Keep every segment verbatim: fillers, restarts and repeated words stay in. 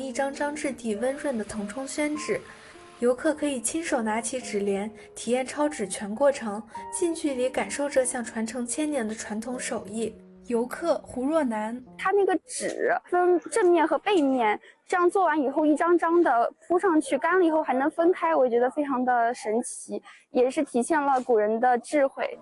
一张张质地温润的腾冲宣纸。游客可以亲手拿起纸莲，体验抄纸全过程，近距离感受这项传承千年的传统手艺。游客胡若楠， 它那个纸分正面和背面，这样做完以后一张张的铺上去，干了以后还能分开，我觉得非常的神奇，也是体现了古人的智慧。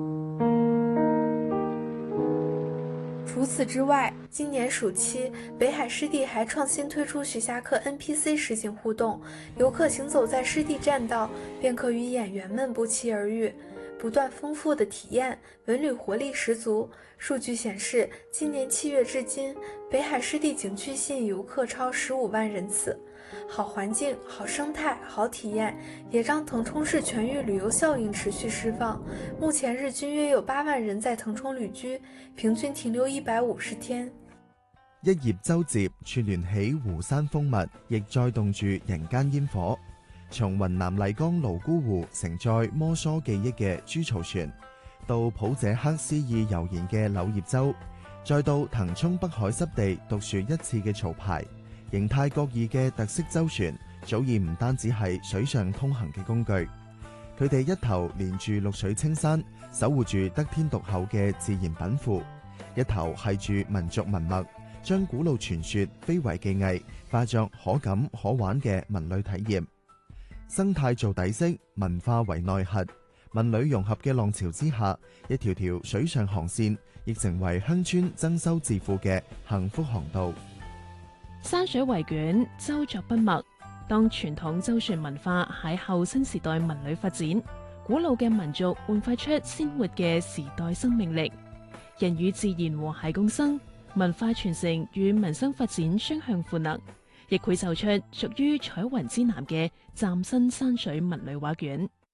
除此之外，今年暑期，北海湿地还创新推出徐霞客 N P C 实景互动，游客行走在湿地栈道，便可与演员们不期而遇，不断丰富的体验，文旅活力十足。数据显示，今年七月至今，北海湿地景区吸引游客超十五万人次。好环境、好生态、好体验，也让腾冲市全域旅游效应持续释放。目前日均约有八萬人在騰衝旅居，平均停留一百五十天。 一葉舟接串聯起湖山風物，亦載動住人間煙火。從雲南麗江瀘沽湖承載摩梭記憶嘅朱曹船，到普者克詩意悠然嘅柳葉舟，再到騰衝北海濕地獨樹一幟嘅潮牌。形態各異嘅特色舟船，早已唔單止係水上通行嘅工具，佢哋一頭連住綠水青山，守護住得天獨厚嘅自然稟賦；一頭係住民族文脈，將古老傳說非遺技藝化作可感可玩嘅文旅體驗。生態做底色，文化為內核，文旅融合嘅浪潮之下，一條條水上航線亦成為鄉村增收致富嘅幸福航道。 山水圍卷，舟作筆墨。當傳統舟船文化喺後新時代文旅發展，古老嘅民族煥發出鮮活嘅時代生命力。人與自然和諧共生，文化傳承與民生發展雙向賦能，亦繪就出屬於彩雲之南嘅嶄新山水文旅畫卷。